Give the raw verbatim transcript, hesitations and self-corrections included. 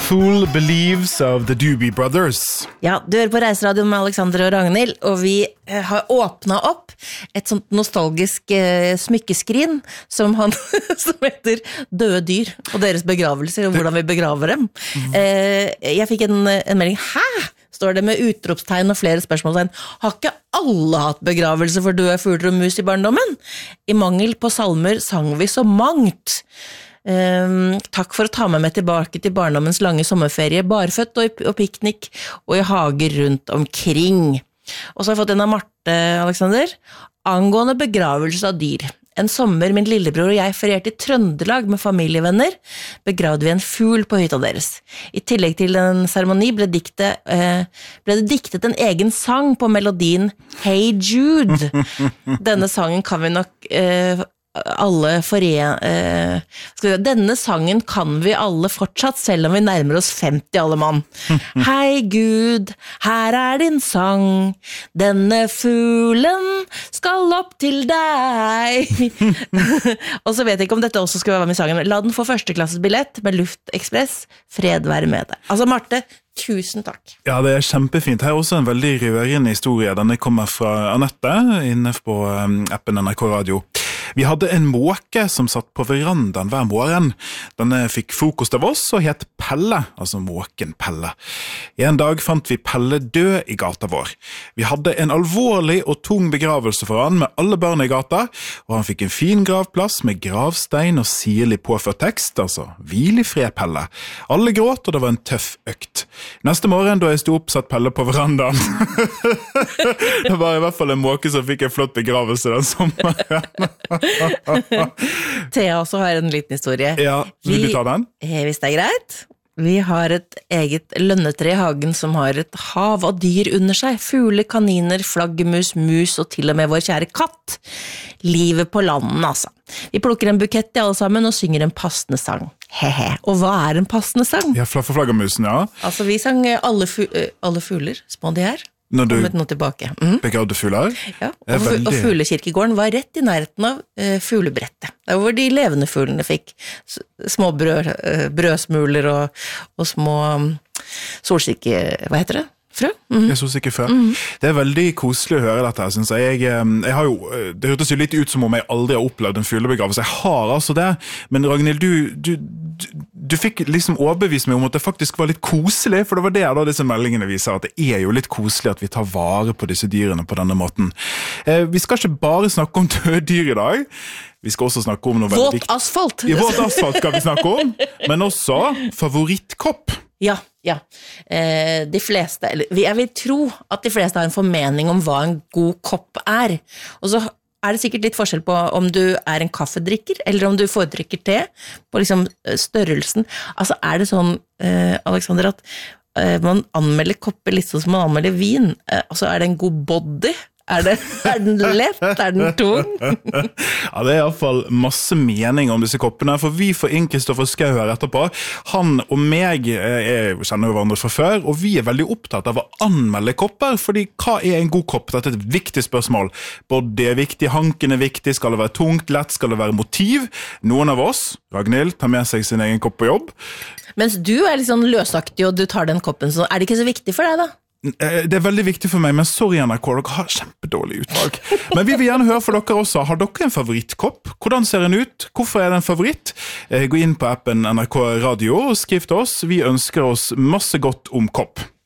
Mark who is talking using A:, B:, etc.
A: Fool Believes of the Doobie Brothers.
B: Ja, du hører på Reiseradio med Alexander og Ragnhild, og vi eh, har åpnet opp et sånt nostalgisk eh, smykkeskrin som, han, som heter Døde dyr og deres begravelser, og hvordan vi begraver dem. Eh, jeg fikk en, en melding, hæ? Står det med utropstegn og flere spørsmålstegn. Har ikke alle hatt begravelse for døde fugler og mus i barndommen? I mangel på salmer sang vi så mangt. Um, takk for å ta med meg tilbake til barndommens lange sommerferie, barføtt og, og piknik, og i hager rundt omkring. Og så har jeg fått en av Marte, Alexander, angående begravelse av dyr. En sommer min lillebror og jeg ferierte i Trøndelag med familievenner, begravde vi en fugl på hytta deres. I tillegg til en seremoni ble, dikte, eh, ble det diktet en egen sang på melodien Hey Jude. Denne sangen kan vi nok eh, alle forene eh, skal vi, denne sangen kan vi alle fortsatt, selv om vi nærmer oss femti alle mann. Hei Gud, her er din sang, denne fuglen skal opp til deg. Og så vet jeg ikke om dette også skal være med i sangen. La den få førsteklassesbillett med Luftekspress, fred være med deg. Altså Marte, tusen takk.
A: Ja, det er kjempefint. Her er også en veldig rørende historie. Denne kommer fra Annette inne på appen N R K Radio. Vi hadde en måke som satt på verandaen hver morgen. Denne fikk frokost av oss og het Pelle, altså måken Pelle. En dag fant vi Pelle død i gata vår. Vi hadde en alvorlig og tung begravelse for han med alle barn i gata, og han fikk en fin gravplass med gravstein og sirlig påført tekst, altså hvil i fred Pelle. Alle gråt, og det var en tøff økt. Neste morgen da jeg sto opp, satt Pelle på verandaen. Det var i hvert fall en måke som fikk en flott begravelse den sommeren.
B: Thea også har en liten historie.
A: Ja, vil du ta den?
B: Vi, hvis det er greit. Vi har et eget lønnetre i hagen som har et hav av dyr under seg. Fugle, kaniner, flaggemus, mus og til og med vår kjære katt. Livet på landen, altså. Vi plukker en bukett i alle sammen og synger en passende sang. Hehe. Og hva er en passende sang?
A: Ja, for flaggermusen, ja.
B: Altså, vi sang alle, fu alle fugler, små de her.
A: Når du
B: tilbake. Mm.
A: begravde fugler?
B: Ja, og, veldig... og fuglekirkegården var rett i nærheten av uh, fuglebrettet. Der hvor de levende fuglene fikk små brød, uh, brødsmuler og, og små um, solsikke, hva heter det? Frø? Mm.
A: Jeg synes ikke frø. Mm. Det er veldig koselig å høre dette her, synes jeg. jeg. Jeg har jo, det hørtes jo litt ut som om jeg aldri har opplevd en fuglebegravelse. Jeg har altså det, men Ragnhild, du, du, du, du fikk liksom overbevist meg om at det faktisk var litt koselig, for det var det da disse meldingene viser, at det er jo litt koselig at vi tar vare på disse dyrene på denne måten. Eh, vi skal ikke bare snakke om døde dyr i dag, vi skal også snakke om noe veldig viktig.
B: Våt asfalt!
A: I våt asfalt skal vi snakke om, men også favorittkopp.
B: Ja, ja. Eh, de fleste, eller jeg vil tro at de fleste har en formening om hva en god kopp er. Og så er det sikkert litt forskjell på om du er en kaffedrikker, eller om du foretrekker te, på liksom størrelsen. Altså er det sånn, eh, Alexander, at eh, man anmelder kopper litt sånn som man anmelder vin. Eh, altså er det en god body? Er, det, er den lett? Er den tung?
A: Ja, det er i hvert fall masse mening om disse koppene, for vi får inn Kristoffer Skau her etterpå. Han og meg er, kjenner jo hverandre fra før, og vi er veldig opptatt av å anmelde kopper, fordi hva er en god kopp? Dette er et viktig spørsmål. Både er viktig, hanken er viktig, skal det være tungt, lett, skal det være motiv? Noen av oss, Ragnhild, tar med seg sin egen kopp på jobb.
B: Mens du er litt sånn løsaktig, og du tar den koppen, så er det ikke så viktig for deg da?
A: Det er veldig viktig for meg, men sorry N R K, dere har kjempedårlig utvalg. Men vi vil gjerne høre fra dere også. Har dere en favorittkopp? Hvordan ser den ut? Hvorfor er det en favoritt? Gå inn på appen N R K Radio og skriv til oss. Vi ønsker oss masse godt om kopp.